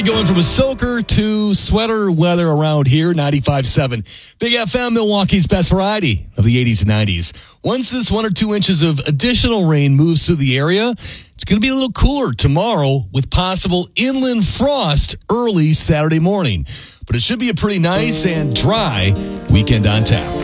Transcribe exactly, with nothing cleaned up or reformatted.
Going from a soaker to sweater weather around here, ninety-five point seven. Big F M, Milwaukee's best variety of the eighties and nineties. Once this one or two inches of additional rain moves through the area, it's going to be a little cooler tomorrow with possible inland frost early Saturday morning. But it should be a pretty nice and dry weekend on tap.